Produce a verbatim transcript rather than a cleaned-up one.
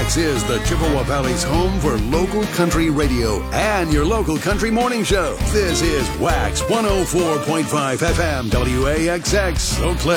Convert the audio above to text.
Wax is the Chippewa Valley's home for local country radio and your local country morning show. This is Wax one oh four point five F M W A X X, Eau Claire.